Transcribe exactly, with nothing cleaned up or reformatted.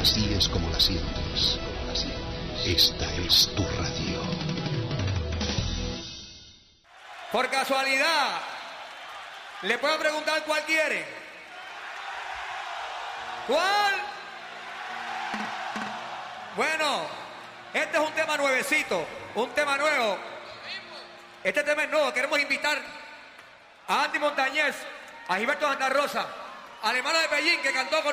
Así es como la sientes. Esta es tu radio. Por casualidad, ¿le puedo preguntar cuál quiere? ¿Cuál? Bueno, este es un tema nuevecito, un tema nuevo. Este tema es nuevo. Queremos invitar a Andy Montañez, a Gilberto Santa Rosa, a la hermana de Pellín que cantó con